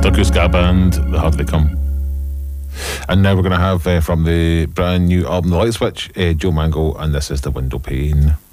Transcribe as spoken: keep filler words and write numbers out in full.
Circus Ska Band, The Harder They Come. And now we're going to have uh, from the brand new album The Light Switch, uh, Joe Mango, and this is The Window Pane.